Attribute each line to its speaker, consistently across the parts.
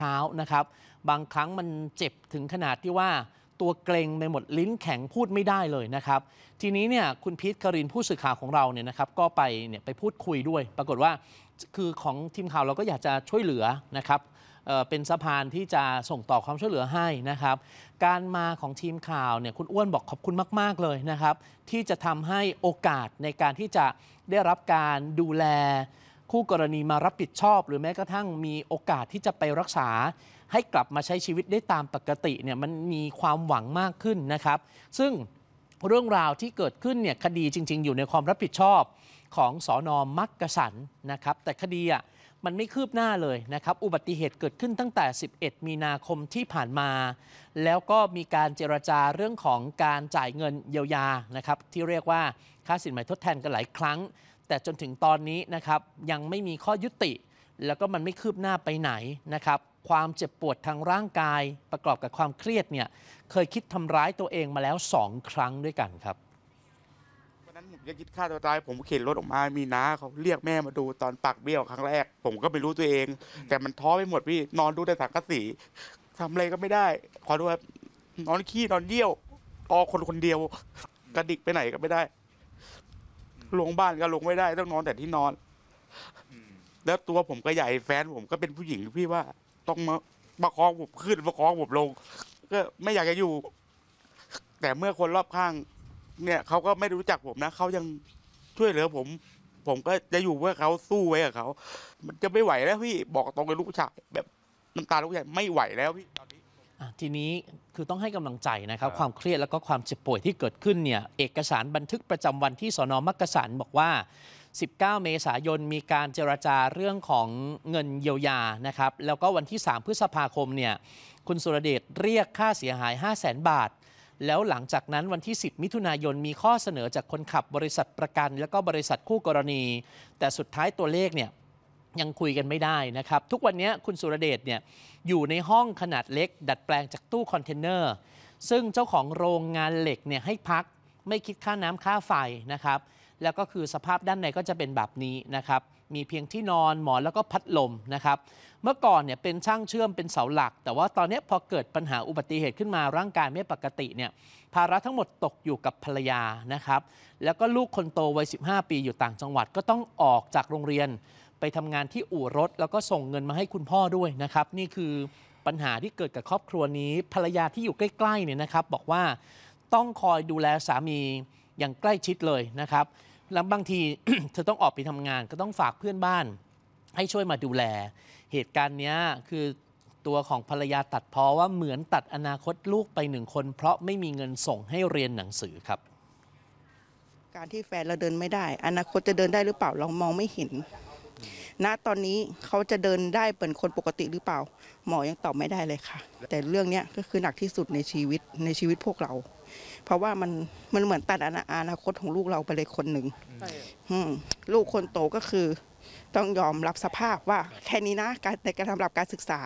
Speaker 1: เท้านะครับบางครั้งมันเจ็บถึงขนาดที่ว่าตัวเกร็งไปหมดลิ้นแข็งพูดไม่ได้เลยนะครับทีนี้เนี่ยคุณพีท ครินทร์ผู้สื่อข่าวของเราเนี่ยนะครับก็ไปพูดคุยด้วยปรากฏว่าคือของทีมข่าวเราก็อยากจะช่วยเหลือนะครับเป็นสะพานที่จะส่งต่อความช่วยเหลือให้นะครับการมาของทีมข่าวเนี่ยคุณอ้วนบอกขอบคุณมากๆเลยนะครับที่จะทำให้โอกาสในการที่จะได้รับการดูแลคู่กรณีมารับผิดชอบหรือแม้กระทั่งมีโอกาสที่จะไปรักษาให้กลับมาใช้ชีวิตได้ตามปกติเนี่ยมันมีความหวังมากขึ้นนะครับซึ่งเรื่องราวที่เกิดขึ้นเนี่ยคดีจริงๆอยู่ในความรับผิดชอบของสน.มักกะสันนะครับแต่คดีมันไม่คืบหน้าเลยนะครับอุบัติเหตุเกิดขึ้นตั้งแต่11มีนาคมที่ผ่านมาแล้วก็มีการเจรจาเรื่องของการจ่ายเงินเยียวยานะครับที่เรียกว่าค่าสินไหมทดแทนกันหลายครั้งแต่จนถึงตอนนี้นะครับยังไม่มีข้อยุติแล้วก็มันไม่คืบหน้าไปไหนนะครับความเจ็บปวดทางร่างกายประกอบกับความเครียดเนี่ยเคยคิดทำร้ายตัวเองมาแล้ว2 ครั้งด้วยกันครับ
Speaker 2: วันนั้นผมจะคิดฆ่าตัวตายผมเข็นรถออกมามีน้าเขาเรียกแม่มาดูตอนปากเบี้ยวครั้งแรกผมก็ไม่รู้ตัวเองแต่มันท้อไปหมดพี่นอนดูแต่สังกะสีทำอะไรก็ไม่ได้ขอดูว่านอนขี้นอนเยี่ยวคนเดียวกระดิกไปไหนก็ไม่ได้ลงบ้านก็ลงไม่ได้ต้องนอนแต่ที่นอนแล้วตัวผมก็ใหญ่แฟนผมก็เป็นผู้หญิงพี่ว่าต้องมาประคองผมขึ้นประคองผมลงก็ไม่อยากจะอยู่แต่เมื่อคนรอบข้างเนี่ยเขาก็ไม่รู้จักผมนะเขายังช่วยเหลือผมก็จะอยู่เพื่อเขาสู้ไว้กับเขามันจะไม่ไหวแล้วพี่บอกตรงเลยลูกชายแบบน้ำตาลูกชายไม่ไหวแล้วพี่ตอนนี้
Speaker 1: ทีนี้คือต้องให้กำลังใจนะครับความเครียดแล้วก็ความเจ็บป่วยที่เกิดขึ้นเนี่ยเอกสารบันทึกประจำวันที่สน.มักกะสันบอกว่า19 เมษายนมีการเจรจาเรื่องของเงินเยียวยานะครับแล้วก็วันที่3 พฤษภาคมเนี่ยคุณสุรเดชเรียกค่าเสียหาย 500,000 บาทแล้วหลังจากนั้นวันที่10 มิถุนายนมีข้อเสนอจากคนขับบริษัทประกันแล้วก็บริษัทคู่กรณีแต่สุดท้ายตัวเลขเนี่ยยังคุยกันไม่ได้นะครับทุกวันนี้คุณสุรเดชเนี่ยอยู่ในห้องขนาดเล็กดัดแปลงจากตู้คอนเทนเนอร์ซึ่งเจ้าของโรงงานเหล็กเนี่ยให้พักไม่คิดค่าน้ำค่าไฟนะครับแล้วก็คือสภาพด้านในก็จะเป็นแบบนี้นะครับมีเพียงที่นอนหมอนแล้วก็พัดลมนะครับเมื่อก่อนเนี่ยเป็นช่างเชื่อมเป็นเสาหลักแต่ว่าตอนนี้พอเกิดปัญหาอุบัติเหตุขึ้นมาร่างกายไม่ปกติเนี่ยภาระทั้งหมดตกอยู่กับภรรยานะครับแล้วก็ลูกคนโตวัย15 ปีอยู่ต่างจังหวัดก็ต้องออกจากโรงเรียนไปทำงานที่อู่รถแล้วก็ส่งเงินมาให้คุณพ่อด้วยนะครับนี่คือปัญหาที่เกิดกับครอบครัวนี้ภรรยาที่อยู่ใกล้ๆเนี่ยนะครับบอกว่าต้องคอยดูแลสามีอย่างใกล้ชิดเลยนะครับแล้วบางที เธอต้องออกไปทำงานก็ต้องฝากเพื่อนบ้านให้ช่วยมาดูแลเหตุการณ์นี้คือตัวของภรรยาตัดพ้อว่าเหมือนตัดอนาคตลูกไป1 คนเพราะไม่มีเงินส่งให้เรียนหนังสือครับ
Speaker 3: การที่แฟนเราเดินไม่ได้อนาคตจะเดินได้หรือเปล่าเรามองไม่เห็นณตอนนี้เขาจะเดินได้เป็นคนปกติหรือเปล่าหมอยังตอบไม่ได้เลยค่ะแต่เรื่องนี้ก็คือหนักที่สุดในชีวิตพวกเราเพราะว่ามันเหมือนตัดอนาคตของลูกเราไปเลยคนหนึ่งลูกคนโตก็คือต้องยอมรับสภาพว่าแค่นี้นะในการทำรับการศึกษา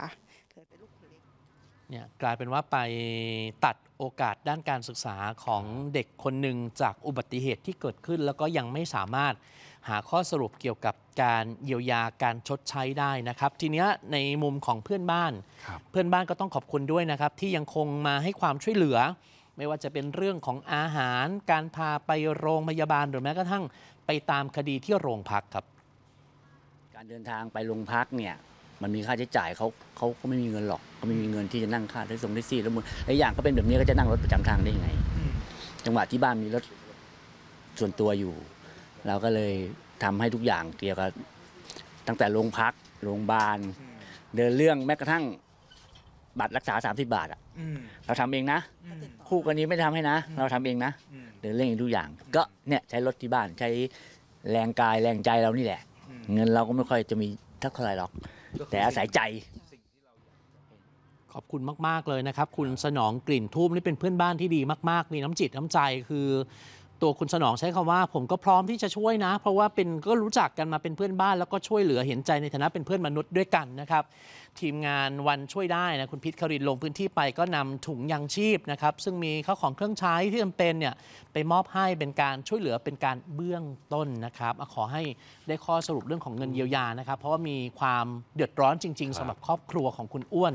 Speaker 1: เนี่ยกลายเป็นว่าไปตัดโอกาสด้านการศึกษาของเด็กคนหนึ่งจากอุบัติเหตุที่เกิดขึ้นแล้วก็ยังไม่สามารถหาข้อสรุปเกี่ยวกับการเยียวยาการชดใช้ได้นะครับทีนี้ในมุมของเพื่อนบ้านก็ต้องขอบคุณด้วยนะครับที่ยังคงมาให้ความช่วยเหลือไม่ว่าจะเป็นเรื่องของอาหารการพาไปโรงพยาบาลหรือแม้กระทั่งไปตามคดีที่โรงพักครับ
Speaker 4: การเดินทางไปโรงพักเนี่ยมันมีค่าใช้จ่ายเขาก็ไม่มีเงินหรอกเขาไม่มีเงินที่จะนั่งค่าได้ส่งได้ซี่แล้วหมดหลายอย่างก็เป็นแบบนี้ก็จะนั่งรถประจำทางได้ยังไงจังหวะที่บ้านมีรถส่วนตัวอยู่เราก็เลยทำให้ทุกอย่างเกี่ยวกับตั้งแต่โรงพักโรงพยาบาลเดินเรื่องแม้กระทั่งบัตรรักษา30 บาทเราทำเองนะคู่กรณีไม่ทำให้นะเราทำเองนะเดินเรื่องทุกอย่างก็เนี่ยใช้รถที่บ้านใช้แรงกายแรงใจเรานี่แหละเงินเราก็ไม่ค่อยจะมีเท่าไหร่หรอกแต่อาศัยใจ
Speaker 1: ขอบคุณมากๆเลยนะครับคุณสนองกลิ่นทูบนี่เป็นเพื่อนบ้านที่ดีมากๆมีน้ำจิตน้ำใจคือตัวคุณสนองใช้คำว่าผมก็พร้อมที่จะช่วยนะ เพราะว่าก็รู้จักกันมาเป็นเพื่อนบ้านแล้วก็ช่วยเหลือเห็นใจในฐานะเป็นเพื่อนมนุษย์ด้วยกันนะครับทีมงานวันช่วยได้นะคุณพิษครินทร์ลงพื้นที่ไปก็นำถุงยังชีพนะครับซึ่งมีข้าวของเครื่องใช้ที่จำเป็นเนี่ยไปมอบให้เป็นการช่วยเหลือเป็นการเบื้องต้นนะครับขอให้ได้ข้อสรุปเรื่องของเงินเยียวยานะครับเพราะว่ามีความเดือดร้อนจริงๆสำหรับครอบครัวของคุณอ้วน